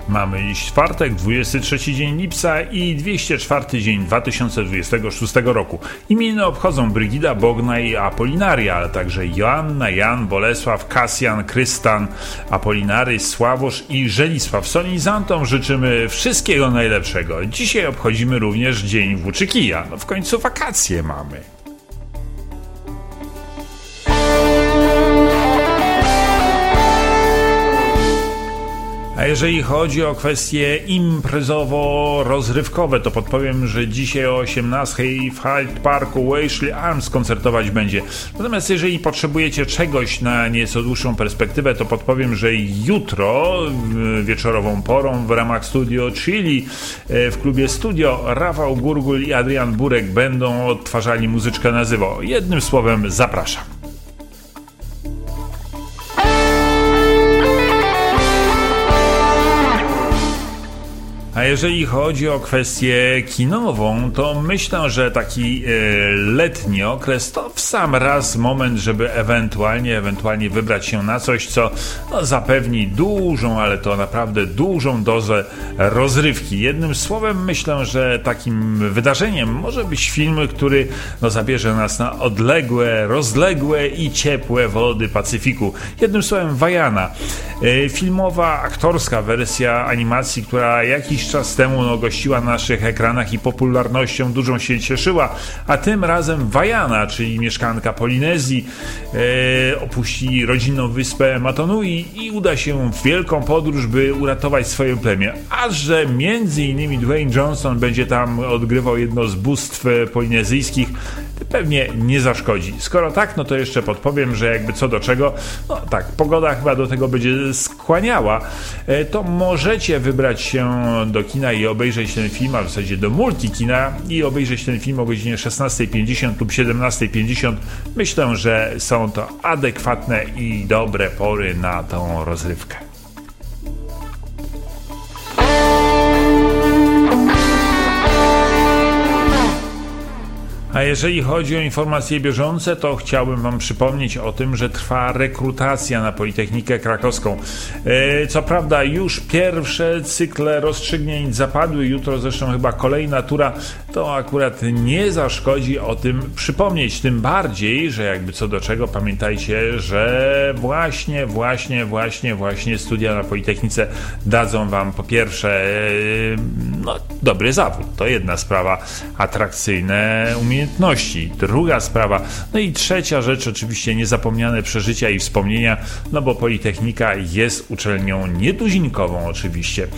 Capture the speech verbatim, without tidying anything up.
Mamy czwartek, dwudziesty trzeci dzień lipca i dwieście czwarty dzień dwa tysiące dwudziestego szóstego roku. Imieniny obchodzą Brygida, Bogna i Apolinaria, ale także Joanna, Jan, Bolesław, Kasjan, Krystan, Apolinary, Sławosz i Żelisław. Solenizantom życzymy wszystkiego najlepszego. Dzisiaj obchodzimy również Dzień Włóczykija. No w końcu wakacje mamy. A jeżeli chodzi o kwestie imprezowo-rozrywkowe, to podpowiem, że dzisiaj o osiemnastej w Hyde Parku Washley Arms koncertować będzie. Natomiast jeżeli potrzebujecie czegoś na nieco dłuższą perspektywę, to podpowiem, że jutro wieczorową porą w ramach Studio Chili w klubie Studio Rafał Gurgul i Adrian Burek będą odtwarzali muzyczkę na żywo. Jednym słowem zapraszam. A jeżeli chodzi o kwestię kinową, to myślę, że taki e, letni okres to w sam raz moment, żeby ewentualnie, ewentualnie wybrać się na coś, co no, zapewni dużą, ale to naprawdę dużą dozę rozrywki. Jednym słowem myślę, że takim wydarzeniem może być film, który no, zabierze nas na odległe, rozległe i ciepłe wody Pacyfiku. Jednym słowem Vaiana. E, filmowa, aktorska wersja animacji, która jakiś czas temu no, gościła na naszych ekranach i popularnością dużą się cieszyła, a tym razem Vaiana, czyli mieszkanka Polinezji, e, opuści rodzinną wyspę Matonui i uda się w wielką podróż, by uratować swoje plemię. A że między innymi Dwayne Johnson będzie tam odgrywał jedno z bóstw polinezyjskich, pewnie nie zaszkodzi. Skoro tak, no to jeszcze podpowiem, że jakby co do czego, no tak, pogoda chyba do tego będzie skłaniała, to możecie wybrać się do kina i obejrzeć ten film, a w zasadzie do multikina i obejrzeć ten film o godzinie szesnastej pięćdziesiąt lub siedemnastej pięćdziesiąt. Myślę, że są to adekwatne i dobre pory na tą rozrywkę. A jeżeli chodzi o informacje bieżące, to chciałbym wam przypomnieć o tym, że trwa rekrutacja na Politechnikę Krakowską. Co prawda już pierwsze cykle rozstrzygnięć zapadły, jutro zresztą chyba kolejna tura, to akurat nie zaszkodzi o tym przypomnieć. Tym bardziej, że jakby co do czego pamiętajcie, że właśnie, właśnie, właśnie, właśnie studia na Politechnice dadzą wam po pierwsze no, dobry zawód, to jedna sprawa, atrakcyjne umiejętności. Druga sprawa, no i trzecia rzecz, oczywiście niezapomniane przeżycia i wspomnienia, no bo Politechnika jest uczelnią nietuzinkową oczywiście.